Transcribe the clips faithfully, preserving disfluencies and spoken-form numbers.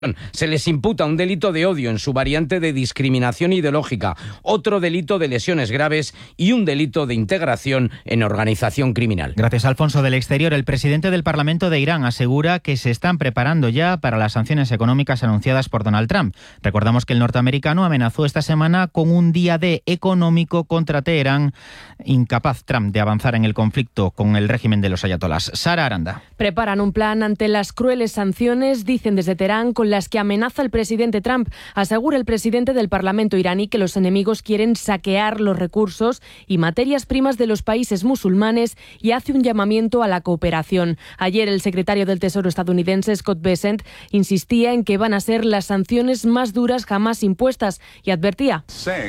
Se les imputa un delito de odio en su variante de discriminación ideológica, otro delito de lesiones graves y un delito de integración en organización criminal. Gracias, Alfonso. Del exterior, el presidente del Parlamento de Irán asegura que se están preparando ya para las sanciones económicas anunciadas por Donald Trump. Recordamos que el norteamericano amenazó esta semana con un día D económico contra Teherán, incapaz Trump de avanzar en el conflicto con el régimen de los ayatolás. Sara Aranda. Preparan un plan ante las crueles sanciones, dicen desde Teherán, con las que amenaza el presidente Trump. Asegura el presidente del Parlamento iraní que los enemigos quieren saquear los recursos y materias primas de los países musulmanes y hace un llamamiento a la cooperación. Ayer el secretario del Tesoro estadounidense, Scott Bessent, insistía en que van a ser las sanciones más duras jamás impuestas y advertía: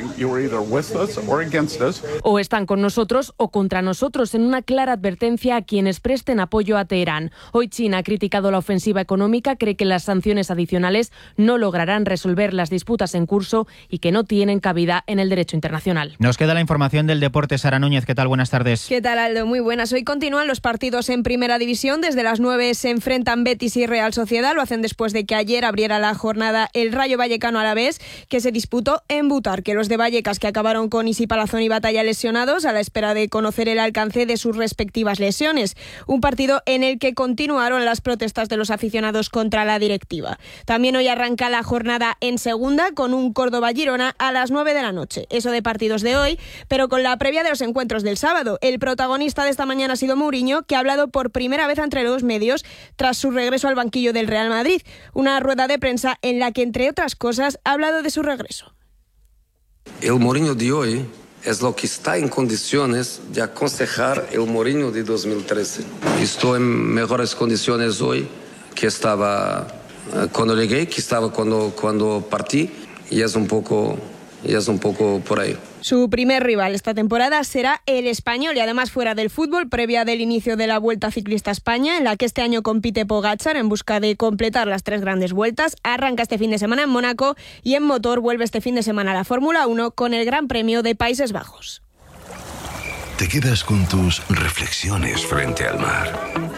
o están con nosotros o contra nosotros, en una clara advertencia a quienes presten apoyo a Teherán. Hoy China ha criticado la ofensiva económica, cree que las sanciones adicionales no lograrán resolver las disputas en curso y que no tienen cabida en el derecho internacional. Nos queda la información del deporte. Sara Núñez, ¿qué tal? Buenas tardes. ¿Qué tal, Aldo? Muy buenas. Hoy continúan los partidos en Primera División. Desde las nueve se enfrentan Betis y Real Sociedad. Lo hacen después de que ayer abriera la jornada el Rayo Vallecano Alavés, que se disputó en Butarque. Los de Vallecas, que acabaron con Isi Palazón y Batalla lesionados a la espera de conocer el alcance de sus respectivas lesiones. Un partido en el que continuaron las protestas de los aficionados contra la directiva. También hoy arranca la jornada en segunda con un Córdoba-Girona a las nueve de la noche. Eso de partidos de hoy, pero con la previa de los encuentros del sábado. El protagonista de esta mañana ha sido Mourinho, que ha hablado por primera vez entre los medios tras su regreso al banquillo del Real Madrid. Una rueda de prensa en la que, entre otras cosas, ha hablado de su regreso. El Mourinho de hoy es lo que está en condiciones de aconsejar el Mourinho de dos mil trece. Estoy en mejores condiciones hoy que estaba cuando llegué, que estaba cuando, cuando partí, y es un poco, y es un poco por ahí. Su primer rival esta temporada será el Español y además fuera del fútbol, previa del inicio de la Vuelta Ciclista a España, en la que este año compite Pogačar en busca de completar las tres grandes vueltas. Arranca este fin de semana en Mónaco y en motor vuelve este fin de semana a la Fórmula uno con el Gran Premio de Países Bajos. Te quedas con tus reflexiones frente al mar,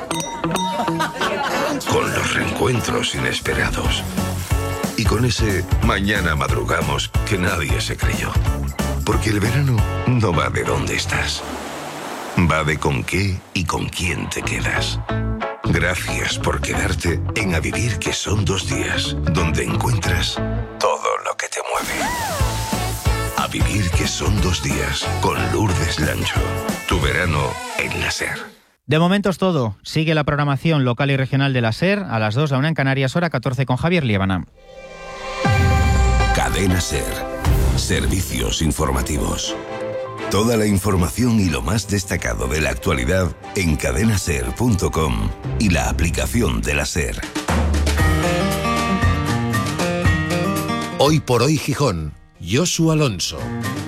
con los reencuentros inesperados y con ese mañana madrugamos que nadie se creyó. Porque el verano no va de dónde estás, va de con qué y con quién te quedas. Gracias por quedarte en A Vivir, que son dos días, donde encuentras todo lo que te mueve. A Vivir, que son dos días, con Lourdes Lancho. Tu verano en la SER. De momento es todo. Sigue la programación local y regional de la SER. A las dos, la una en Canarias, hora catorce, con Javier Liébana. Cadena SER. Servicios informativos. Toda la información y lo más destacado de la actualidad en cadena ser punto com y la aplicación de la SER. Hoy por hoy Gijón, Josu Alonso.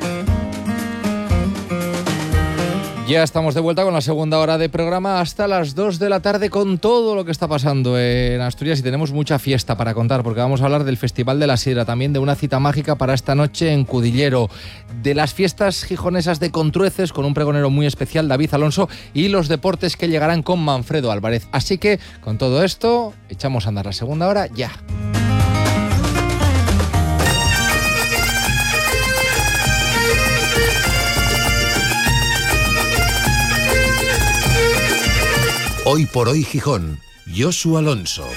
Ya estamos de vuelta con la segunda hora de programa hasta las dos de la tarde con todo lo que está pasando en Asturias, y tenemos mucha fiesta para contar porque vamos a hablar del Festival de la Sidra, también de una cita mágica para esta noche en Cudillero, de las fiestas gijonesas de Contrueces con un pregonero muy especial, David Alonso, y los deportes que llegarán con Manfredo Álvarez. Así que con todo esto echamos a andar la segunda hora ya. Hoy por hoy Gijón, Josu Alonso.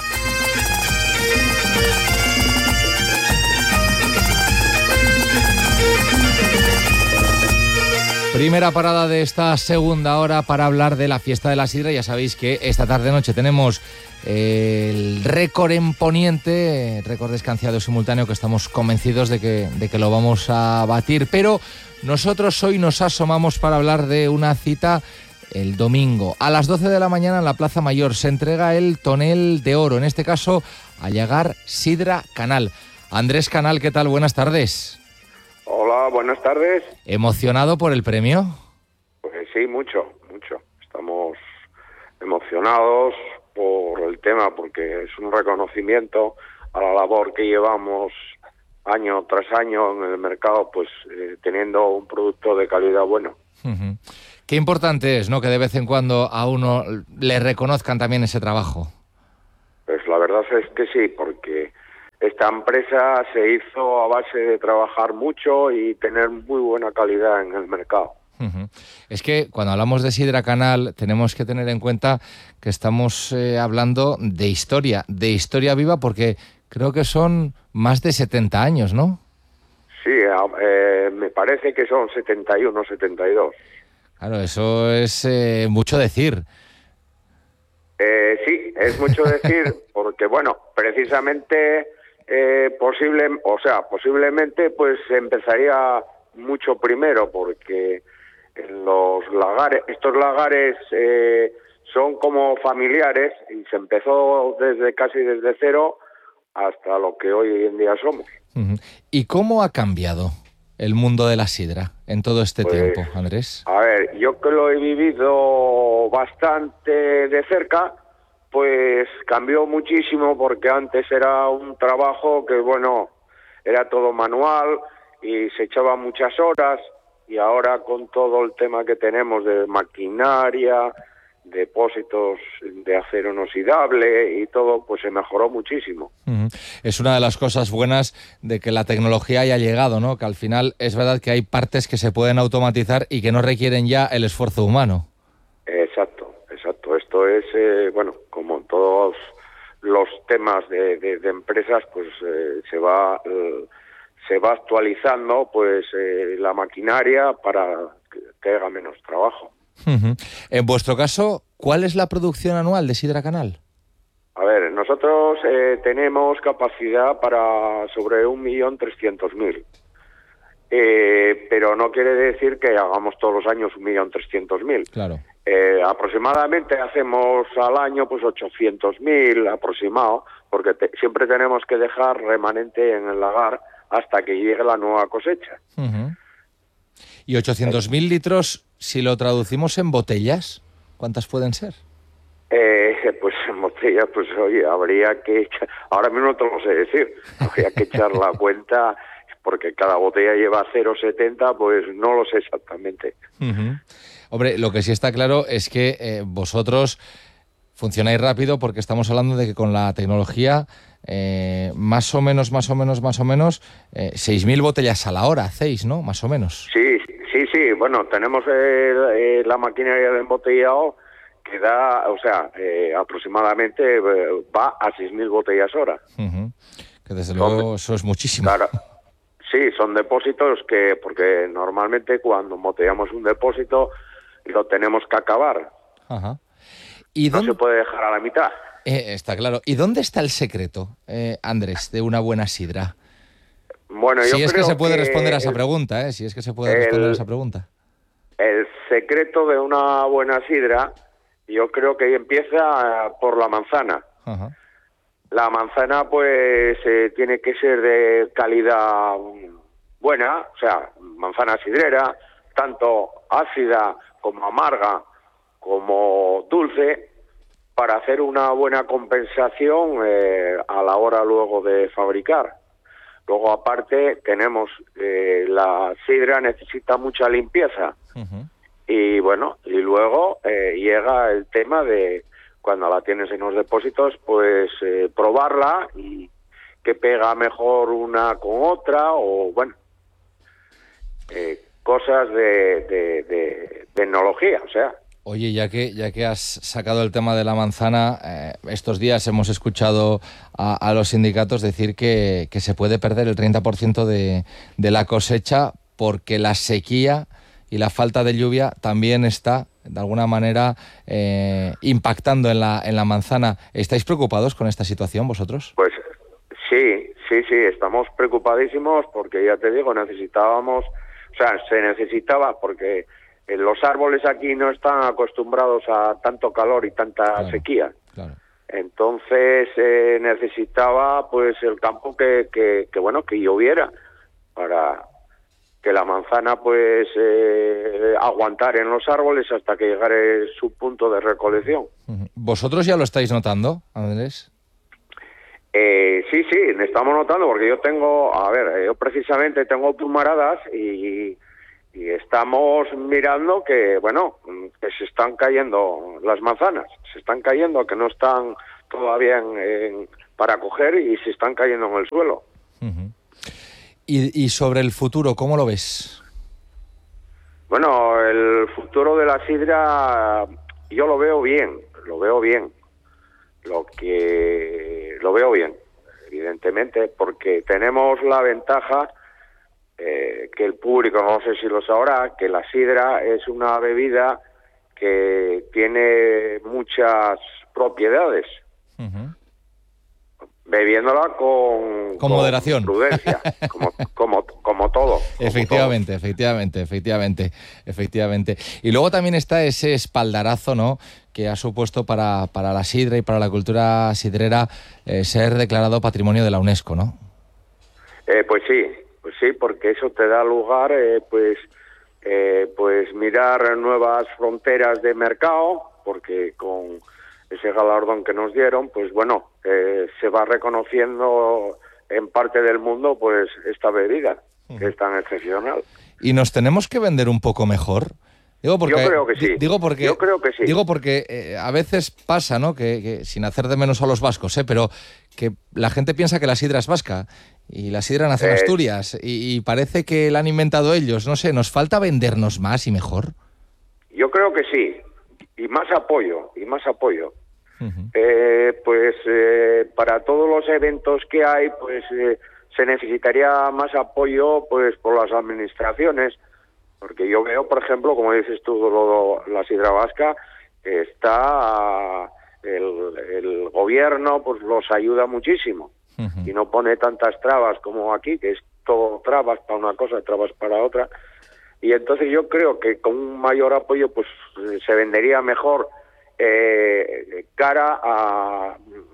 Primera parada de esta segunda hora para hablar de la fiesta de la sidra. Ya sabéis que esta tarde-noche tenemos el récord en Poniente, récord descanciado simultáneo, que estamos convencidos de que, de que lo vamos a batir. Pero nosotros hoy nos asomamos para hablar de una cita el domingo. A las doce de la mañana en la Plaza Mayor se entrega el tonel de oro, en este caso a llegar Sidra Canal. Andrés Canal, ¿qué tal? Buenas tardes. Hola, buenas tardes. ¿Emocionado por el premio? Pues sí, mucho, mucho. Estamos emocionados por el tema porque es un reconocimiento a la labor que llevamos año tras año en el mercado, pues eh, teniendo un producto de calidad bueno. Uh-huh. Qué importante es, ¿no?, que de vez en cuando a uno le reconozcan también ese trabajo. Pues la verdad es que sí, porque esta empresa se hizo a base de trabajar mucho y tener muy buena calidad en el mercado. Uh-huh. Es que cuando hablamos de Sidra Canal tenemos que tener en cuenta que estamos eh, hablando de historia, de historia viva, porque creo que son más de setenta años, ¿no? Sí, eh, me parece que son setenta y uno, setenta y dos. Claro, eso es eh, mucho decir. Eh, sí, es mucho decir, porque bueno, precisamente eh, posible, o sea, posiblemente pues empezaría mucho primero, porque en los lagares, estos lagares eh, son como familiares y se empezó desde casi desde cero hasta lo que hoy en día somos. Uh-huh. ¿Y cómo ha cambiado el mundo de la sidra en todo este pues, tiempo, Andrés? A ver, yo que lo he vivido bastante de cerca, pues cambió muchísimo, porque antes era un trabajo que, bueno, era todo manual y se echaba muchas horas, y ahora con todo el tema que tenemos de maquinaria, depósitos de acero inoxidable y todo, pues se mejoró muchísimo. Uh-huh. Es una de las cosas buenas de que la tecnología haya llegado, ¿no? Que al final es verdad que hay partes que se pueden automatizar y que no requieren ya el esfuerzo humano. Exacto, exacto. Esto es, eh, bueno, como en todos los temas de, de, de empresas, pues eh, se va eh, se va actualizando pues eh, la maquinaria para que, que haga menos trabajo. Uh-huh. En vuestro caso, ¿cuál es la producción anual de Sidra Canal? A ver, nosotros eh, tenemos capacidad para sobre un millón trescientos mil, eh, pero no quiere decir que hagamos todos los años un millón trescientos mil. Claro. Eh, aproximadamente hacemos al año pues ochocientos mil aproximado, porque te, siempre tenemos que dejar remanente en el lagar hasta que llegue la nueva cosecha. Uh-huh. ¿Y ochocientos mil litros, si lo traducimos en botellas, cuántas pueden ser? Eh, pues en botellas, pues oye, habría que echar, ahora mismo no te lo sé decir, habría que echar la cuenta, porque cada botella lleva cero coma setenta, pues no lo sé exactamente. Uh-huh. Hombre, lo que sí está claro es que eh, vosotros funcionáis rápido, porque estamos hablando de que con la tecnología eh, más o menos, más o menos, más o menos, eh, seis mil botellas a la hora hacéis, ¿no? Más o menos. Sí, sí, sí. Bueno, tenemos eh, eh, la maquinaria de embotellado que da, o sea, eh, aproximadamente eh, va a seis mil botellas hora. Uh-huh. Que desde luego son, eso es muchísimo. Claro. Sí, son depósitos que, porque normalmente cuando embotellamos un depósito lo tenemos que acabar. Ajá. ¿Y no dónde... se puede dejar a la mitad. Eh, está claro. ¿Y dónde está el secreto, eh, Andrés, de una buena sidra? Bueno, yo si es creo que se puede que responder a esa el, pregunta, ¿eh? Si es que se puede responder el, a esa pregunta. El secreto de una buena sidra, yo creo que empieza por la manzana. Ajá. La manzana, pues, eh, tiene que ser de calidad buena, o sea, manzana sidrera, tanto ácida como amarga, como dulce, para hacer una buena compensación eh, a la hora luego de fabricar. Luego, aparte, tenemos eh, la sidra necesita mucha limpieza. Uh-huh. Y bueno, y luego eh, llega el tema de cuando la tienes en los depósitos, pues eh, probarla y que pega mejor una con otra, o bueno, eh, cosas de, de, de tecnología, o sea. Oye, ya que ya que has sacado el tema de la manzana, eh, estos días hemos escuchado a, a los sindicatos decir que, que se puede perder el treinta por ciento de, de la cosecha porque la sequía y la falta de lluvia también está, de alguna manera, eh, impactando en la, en la manzana. ¿Estáis preocupados con esta situación vosotros? Pues sí, sí, sí, estamos preocupadísimos porque, ya te digo, necesitábamos, o sea, se necesitaba porque los árboles aquí no están acostumbrados a tanto calor y tanta claro, sequía. Claro. Entonces eh, necesitaba pues el campo que, que, que, bueno, que lloviera para que la manzana pues eh, aguantar en los árboles hasta que llegara su punto de recolección. ¿Vosotros ya lo estáis notando, Andrés? Eh, sí, sí, me estamos notando porque yo tengo, a ver, yo precisamente tengo plumaradas y, y estamos mirando que, bueno, que se están cayendo las manzanas, se están cayendo, que no están todavía en, en para coger y se están cayendo en el suelo. Uh-huh. ¿Y, y sobre el futuro, cómo lo ves? Bueno, el futuro de la sidra yo lo veo bien, lo veo bien. Lo que lo veo bien, evidentemente, porque tenemos la ventaja eh, que el público, no sé si lo sabrá, que la sidra es una bebida que tiene muchas propiedades. Uh-huh. Bebiéndola con, con moderación, con prudencia, como, como, como todo. Como efectivamente, todo. efectivamente, efectivamente, efectivamente. Y luego también está ese espaldarazo, ¿no?, que ha supuesto para, para la sidra y para la cultura sidrera eh, ser declarado Patrimonio de la UNESCO, ¿no? Eh, pues sí, pues sí, porque eso te da lugar, eh, pues, eh, pues mirar nuevas fronteras de mercado, porque con ese galardón que nos dieron, pues bueno, eh, se va reconociendo en parte del mundo, pues esta bebida, uh-huh, que es tan excepcional. ¿Y nos tenemos que vender un poco mejor? Digo porque, Yo creo que sí. Digo porque, Yo creo que sí. Digo porque eh, a veces pasa, ¿no?, que, que sin hacer de menos a los vascos, ¿eh?, pero que la gente piensa que la sidra es vasca y la sidra nace en eh, Asturias y, y parece que la han inventado ellos. No sé, ¿nos falta vendernos más y mejor? Yo creo que sí. Y más apoyo, y más apoyo. Uh-huh. Eh, pues eh, para todos los eventos que hay, pues eh, se necesitaría más apoyo, pues por las administraciones. Porque yo veo, por ejemplo, como dices tú, lo, la sidra vasca, está el, el gobierno, pues los ayuda muchísimo. Uh-huh. Y no pone tantas trabas como aquí, que es todo trabas para una cosa, trabas para otra. Y entonces yo creo que con un mayor apoyo, pues se vendería mejor eh, cara a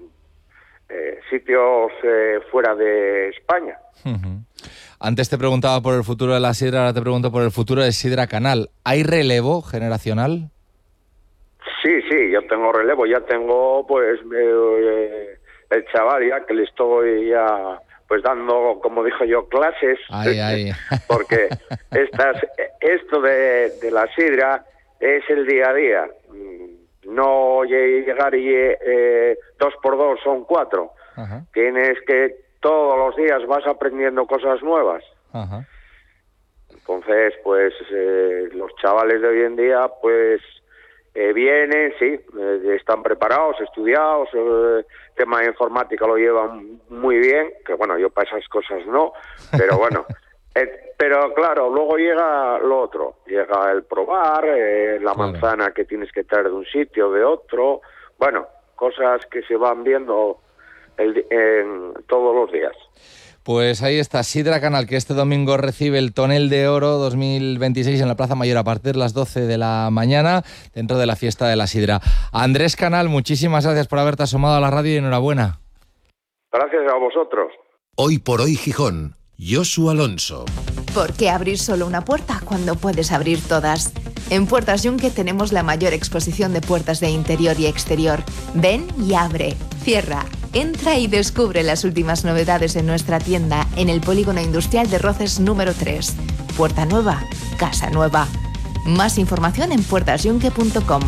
eh, sitios eh, fuera de España. Uh-huh. Antes te preguntaba por el futuro de la sidra, ahora te pregunto por el futuro de Sidra Canal. ¿Hay relevo generacional? Sí, sí, yo tengo relevo, ya tengo pues eh, el chaval ya que le estoy ya pues dando, como dijo yo, clases, ay, ay. porque estas, esto de, de la sidra es el día a día, no llegar y eh, dos por dos son cuatro, ajá, tienes que todos los días vas aprendiendo cosas nuevas. Ajá. Entonces, pues eh, los chavales de hoy en día, pues eh, vienen, sí, eh, están preparados, estudiados, eh, tema de informática lo llevan muy bien, que bueno, yo para esas cosas no, pero bueno, eh, pero claro, luego llega lo otro, llega el probar, eh, la claro. manzana que tienes que traer de un sitio, de otro, bueno, cosas que se van viendo El, en todos los días. Pues ahí está, Sidra Canal, que este domingo recibe el Tonel de Oro dos mil veintiséis en la Plaza Mayor a partir de las doce de la mañana, dentro de la fiesta de la sidra. Andrés Canal, muchísimas gracias por haberte asomado a la radio y enhorabuena. Gracias a vosotros. Hoy por hoy Gijón, Josu Alonso. ¿Por qué abrir solo una puerta cuando puedes abrir todas? En Puertas Yunque tenemos la mayor exposición de puertas de interior y exterior. Ven y abre, cierra, entra y descubre las últimas novedades en nuestra tienda en el Polígono Industrial de Roces número tres. Puerta nueva, casa nueva. Más información en puertas yunque punto com.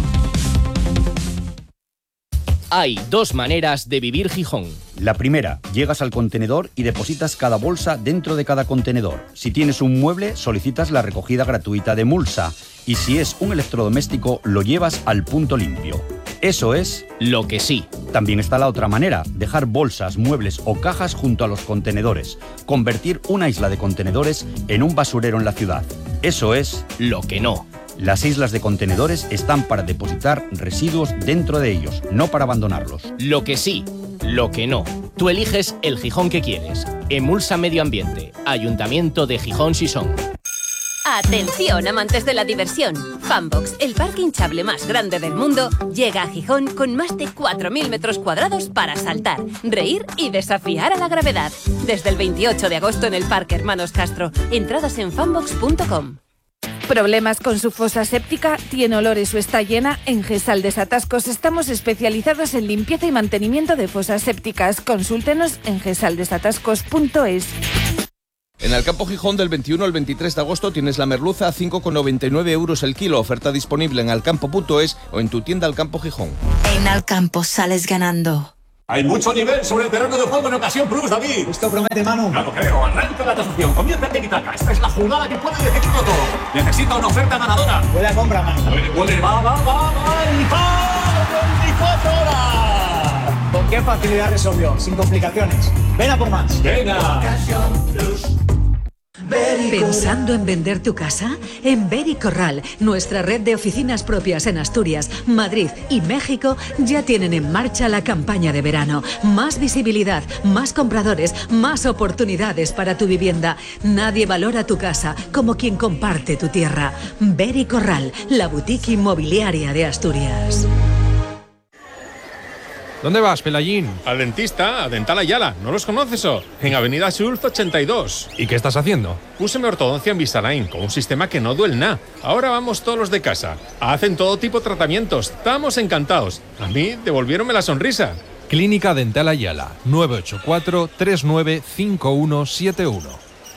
Hay dos maneras de vivir Gijón. La primera, llegas al contenedor y depositas cada bolsa dentro de cada contenedor. Si tienes un mueble, solicitas la recogida gratuita de mulsa. Y si es un electrodoméstico, lo llevas al punto limpio. Eso es lo que sí. También está la otra manera, dejar bolsas, muebles o cajas junto a los contenedores. Convertir una isla de contenedores en un basurero en la ciudad. Eso es lo que no. Las islas de contenedores están para depositar residuos dentro de ellos, no para abandonarlos. Lo que sí, lo que no. Tú eliges el Gijón que quieres. Emulsa Medio Ambiente, Ayuntamiento de Gijón Sison. Atención, amantes de la diversión. Funbox, el parque hinchable más grande del mundo, llega a Gijón con más de cuatro mil metros cuadrados para saltar, reír y desafiar a la gravedad. Desde el veintiocho de agosto en el Parque Hermanos Castro. Entradas en funbox punto com. ¿Problemas con su fosa séptica? ¿Tiene olores o está llena? En Gesal Desatascos estamos especializados en limpieza y mantenimiento de fosas sépticas. Consúltenos en gesal desatascos punto es. En Alcampo Gijón del veintiuno al veintitrés de agosto tienes la merluza a cinco con noventa y nueve euros el kilo. Oferta disponible en alcampo punto es o en tu tienda Alcampo Gijón. En Alcampo sales ganando. Hay mucho nivel sobre el terreno de juego en Ocasión Plus, David. Esto promete, Manu. Ya lo creo. Arranca la tasación. Comienza el tiki-taka. Esta es la jugada que puede decidirlo todo. Necesita una oferta ganadora. Buena compra, Manu. Puede, puede. Va, va, va, va. ¡El veinticuatro horas! ¿Con qué facilidad resolvió? Sin complicaciones. Ven a por más. Venga. Ocasión Plus. ¿Pensando en vender tu casa? En Beri Corral, nuestra red de oficinas propias en Asturias, Madrid y México, ya tienen en marcha la campaña de verano. Más visibilidad, más compradores, más oportunidades para tu vivienda. Nadie valora tu casa como quien comparte tu tierra. Beri Corral, la boutique inmobiliaria de Asturias. ¿Dónde vas, Pelayín? Al dentista, a Dental Ayala. ¿No los conoces o? En Avenida Schultz ochenta y dos. ¿Y qué estás haciendo? Púseme ortodoncia Invisalign con un sistema que no duele nada. Ahora vamos todos los de casa. Hacen todo tipo de tratamientos. Estamos encantados. A mí devolviéronme la sonrisa. Clínica Dental Ayala, nueve ocho cuatro, tres nueve cinco uno siete uno.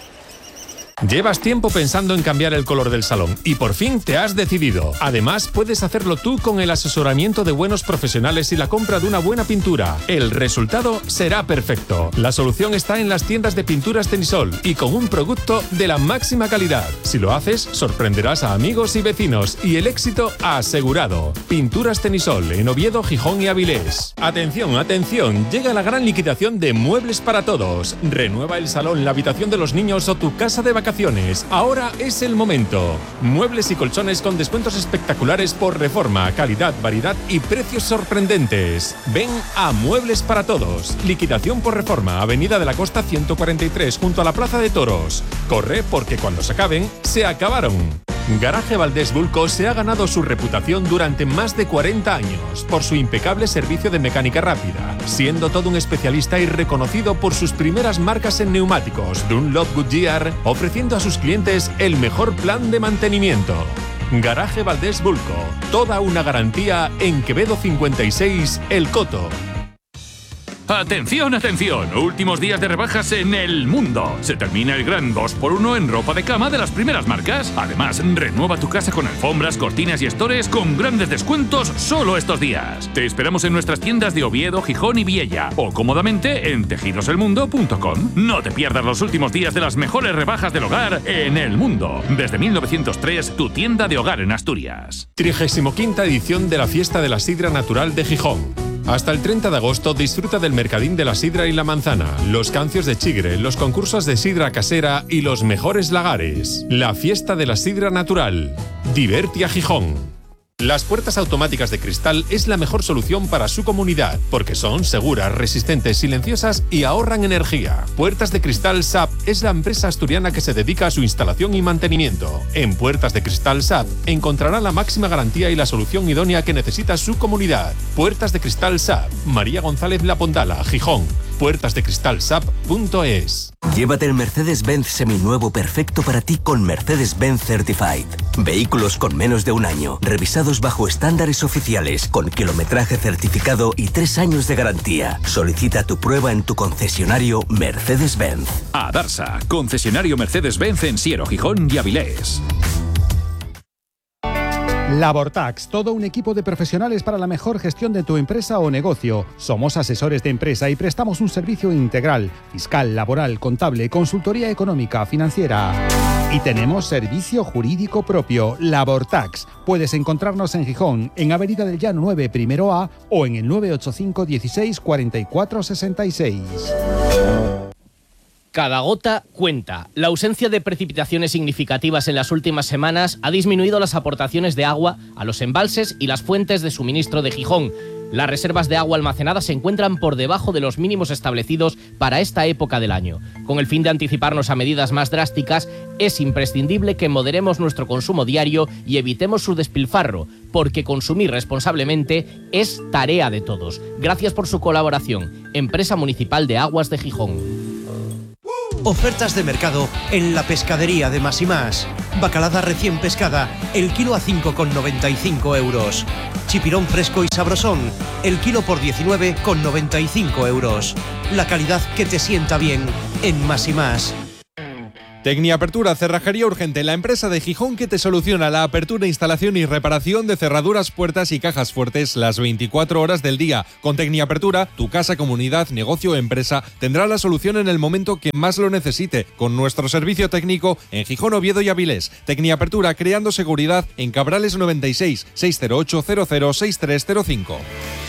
Llevas tiempo pensando en cambiar el color del salón y por fin te has decidido. Además, puedes hacerlo tú con el asesoramiento de buenos profesionales y la compra de una buena pintura. El resultado será perfecto. La solución está en las tiendas de pinturas Tenisol y con un producto de la máxima calidad. Si lo haces, sorprenderás a amigos y vecinos y el éxito asegurado. Pinturas Tenisol en Oviedo, Gijón y Avilés. Atención, atención, llega la gran liquidación de Muebles para Todos. Renueva el salón, la habitación de los niños o tu casa de vacaciones. Ahora es el momento. Muebles y colchones con descuentos espectaculares por reforma, calidad, variedad y precios sorprendentes. Ven a Muebles para Todos. Liquidación por reforma, Avenida de la Costa ciento cuarenta y tres, junto a la Plaza de Toros. Corre porque cuando se acaben, se acabaron. Garaje Valdés Bulco se ha ganado su reputación durante más de cuarenta años por su impecable servicio de mecánica rápida, siendo todo un especialista y reconocido por sus primeras marcas en neumáticos, Dunlop, Goodyear, ofreciendo a sus clientes el mejor plan de mantenimiento. Garaje Valdés Bulco, toda una garantía en Quevedo cincuenta y seis, El Coto. Atención, atención, últimos días de rebajas en El Mundo. Se termina el gran dos por uno en ropa de cama de las primeras marcas. Además, renueva tu casa con alfombras, cortinas y estores con grandes descuentos solo estos días. Te esperamos en nuestras tiendas de Oviedo, Gijón y Viella o cómodamente en tejidoselmundo punto com. No te pierdas los últimos días de las mejores rebajas del hogar en El Mundo. Desde mil novecientos tres, tu tienda de hogar en Asturias. trigésima quinta edición de la Fiesta de la Sidra Natural de Gijón. Hasta el treinta de agosto disfruta del Mercadín de la Sidra y la Manzana, los cancios de Chigre, los concursos de sidra casera y los mejores lagares. La Fiesta de la Sidra Natural. Divertia Gijón. Las puertas automáticas de cristal es la mejor solución para su comunidad, porque son seguras, resistentes, silenciosas y ahorran energía. Puertas de Cristal S A P es la empresa asturiana que se dedica a su instalación y mantenimiento. En Puertas de Cristal S A P encontrará la máxima garantía y la solución idónea que necesita su comunidad. Puertas de Cristal S A P, María González La Pondala, Gijón. puertas de cristal s a p punto es. Llévate el Mercedes-Benz seminuevo perfecto para ti con Mercedes-Benz Certified. Vehículos con menos de un año, revisados bajo estándares oficiales, con kilometraje certificado y tres años de garantía. Solicita tu prueba en tu concesionario Mercedes-Benz. Adarsa, concesionario Mercedes-Benz en Siero, Gijón y Avilés. Labortax, todo un equipo de profesionales para la mejor gestión de tu empresa o negocio. Somos asesores de empresa y prestamos un servicio integral, fiscal, laboral, contable, consultoría económica, financiera. Y tenemos servicio jurídico propio, Labortax. Puedes encontrarnos en Gijón, en Avenida del Llano nueve, primero A, o en el nueve ocho cinco, dieciséis, cuarenta y cuatro, sesenta y seis. Cada gota cuenta. La ausencia de precipitaciones significativas en las últimas semanas ha disminuido las aportaciones de agua a los embalses y las fuentes de suministro de Gijón. Las reservas de agua almacenadas se encuentran por debajo de los mínimos establecidos para esta época del año. Con el fin de anticiparnos a medidas más drásticas, es imprescindible que moderemos nuestro consumo diario y evitemos su despilfarro, porque consumir responsablemente es tarea de todos. Gracias por su colaboración. Empresa Municipal de Aguas de Gijón. Ofertas de mercado en la pescadería de Más y Más. Bacalada recién pescada, el kilo a cinco con noventa y cinco euros. Chipirón fresco y sabrosón, el kilo por diecinueve con noventa y cinco euros. La calidad que te sienta bien en Más y Más. Tecniapertura, cerrajería urgente, la empresa de Gijón que te soluciona la apertura, instalación y reparación de cerraduras, puertas y cajas fuertes las veinticuatro horas del día. Con Tecniapertura, tu casa, comunidad, negocio o empresa tendrá la solución en el momento que más lo necesite, con nuestro servicio técnico en Gijón, Oviedo y Avilés. Tecniapertura, creando seguridad en Cabrales noventa y seis, seiscientos ocho, cero cero seis tres cero cinco.